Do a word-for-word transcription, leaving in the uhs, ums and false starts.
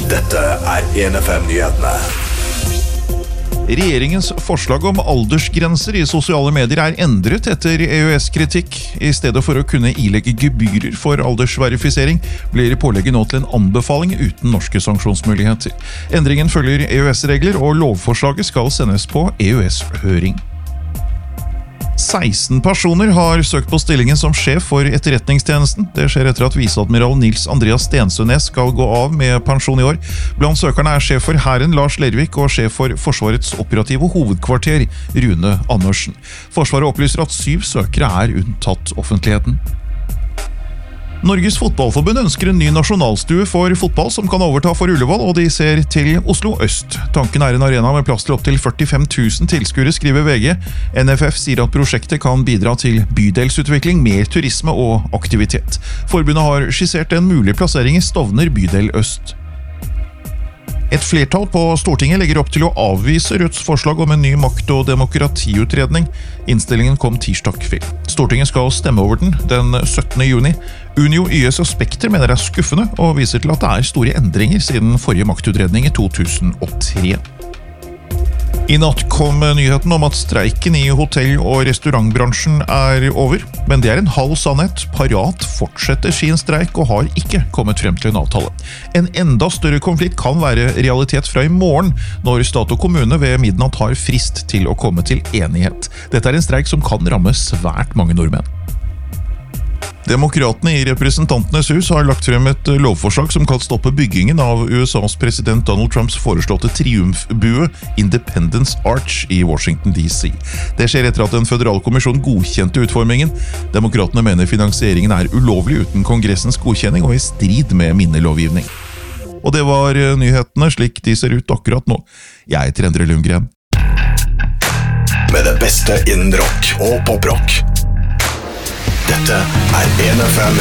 Dette er en F M-nyhetene. Regjeringens forslag om aldersgrenser i sosiale medier er endret etter E U S-kritikk. I stedet for å kunne ilegge gebyrer for aldersverifisering, blir pålegget nå til en anbefaling uten norske sanksjonsmuligheter. Endringen følger E U S-regler, og lovforslaget skal sendes på E U S-høring. seksten personer har søkt på stillingen som sjef for etterretningstjenesten. Det skjer etter at viseadmiral Nils Andreas Stensønes skal gå av med pensjon i år. Blant søkerne er sjef for Hæren Lars Lervik og sjef for Forsvarets operative hovedkvarter Rune Andersen. Forsvaret opplyser at syv søkere er unntatt offentligheten. Norges Fotballforbund ønsker en ny nasjonalstue for fotball som kan overta for Ullevål, og de ser til Oslo Øst. Tanken er en arena med plass til opp til førtifem tusen tilskuere, skriver V G. N F F sier at prosjektet kan bidra til bydelsutvikling, mer turisme og aktivitet. Forbundet har skissert en mulig plassering i Stovner bydel Øst. Et flertall på Stortinget legger opp til å avvise Rødts forslag om en ny makt- og demokratiutredning. Innstillingen kom tirsdag kveld. Stortinget skal stemme over den den syttende juni. Unio, Y S og Spekter mener det er skuffende, og viser til at det er store endringer siden forrige maktutredning i to tusen og tre. I natt kom nyheten om at streiken i hotell- og restaurantbransjen er over, men det er en halv sannhet. Parat fortsetter sin streik og har ikke kommet frem til en avtale. En enda større konflikt kan være realitet fra i morgen, når stat og kommune ved midnatt har frist til å komme til enighet. Dette er en streik som kan ramme svært mange nordmenn. Demokratene i Representantenes hus har lagt frem et lovforslag som kan stoppe byggingen av U S A's president Donald Trumps foreslåtte triumfbue Independence Arch i Washington D C. Det skjer etter at en føderal kommisjon godkjente utformingen. Demokratene mener finansieringen er ulovlig uten kongressens godkjenning og i strid med minnelovgivning. Og det var nyhetene slik de ser ut akkurat nå. Jeg heter Endre Lundgren. Med det beste innen rock og poprock. Dette er en F M